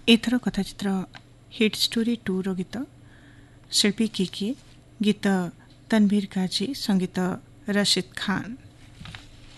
एथर कथाचित्र hit story 2 रो गीत शिल्पी किए गीत तनवीर काजी संगीत रशीद खान।